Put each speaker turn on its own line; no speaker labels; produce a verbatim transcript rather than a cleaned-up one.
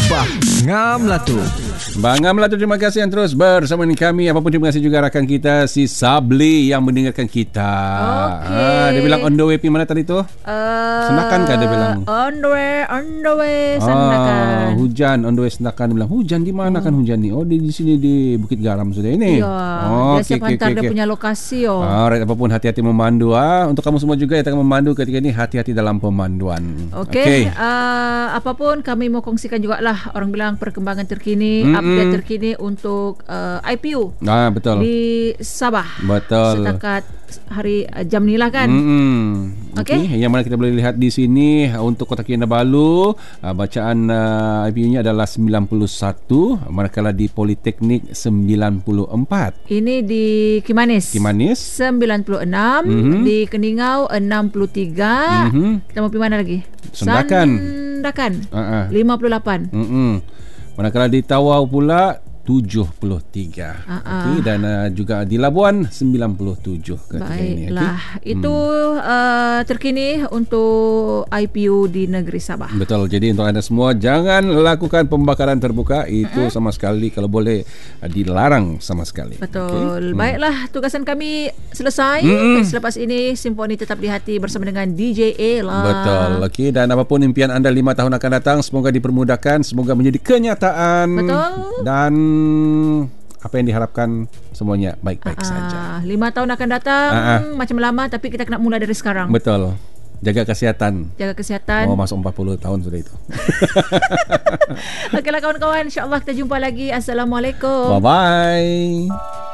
Bangam Melatu.
Bangam Melatu, terima kasih yang terus bersama dengan kami. Apapun terima kasih juga rakan kita si Sabli yang mendengarkan kita.
Okay.
Ah, dia bilang on the way pi mana tadi tu?
Uh,
Senakan kah dia bilang?
On the way, on the way, Senakan.
Ah, hujan on the way Senakan. Dia bilang hujan di mana kan hujan ni? Oh di, di sini di Bukit Garam sudah ini.
Ya,
oh,
dia siap
okay,
hantar
okay,
dia
okay.
punya lokasi. Oh.
Alright, apapun hati-hati memandu. Ah, untuk kamu semua juga yang tengah memandu ketika ini, hati-hati dalam pemanduan.
Okey,
Okay.
uh, apapun kami mau kongsikan jugalah, orang bilang perkembangan terkini, mm-hmm. update terkini untuk uh, I P U
Ah, betul.
di Sabah.
Betul.
Setakat hari uh, jam ni lah kan.
Mm-hmm.
Okey.
Okay. Yang mana kita boleh lihat di sini untuk Kota Kinabalu, uh, bacaan uh, I P U-nya adalah sembilan puluh satu, manakala di Politeknik sembilan puluh empat.
Ini di Kimanis.
Kimanis
sembilan puluh enam, mm-hmm. di Keningau enam puluh tiga.
Mm-hmm.
Kita mau pergi mana lagi?
Sandakan.
Sandakan.
Uh-uh.
lima puluh lapan.
Mm-hmm. Manakala di Tawau pula tujuh puluh tiga.
Uh-uh.
Okey, dan uh, juga di Labuan sembilan puluh tujuh ketika ini.
Baiklah,
okay?
itu hmm. uh, terkini untuk I P U di negeri Sabah.
Betul. Jadi untuk anda semua, jangan lakukan pembakaran terbuka. Itu mm-hmm. sama sekali, kalau boleh, uh, dilarang sama sekali.
Betul.
Okay?
Baiklah, tugasan kami selesai.
Mm-hmm.
Selepas ini Simfoni tetap di hati bersama dengan D J A lah.
Betul. Okey, dan apapun impian anda lima tahun akan datang, semoga dipermudahkan, semoga menjadi kenyataan.
Betul.
Dan apa yang diharapkan semuanya baik-baik
Aa,
saja.
Lima tahun akan datang,
Aa.
macam lama, tapi kita kena mulai dari sekarang.
Betul. Jaga kesihatan.
Jaga kesihatan.
Oh, masuk empat puluh tahun sudah itu.
Okeylah kawan-kawan, insya-Allah kita jumpa lagi. Assalamualaikum.
Bye-bye.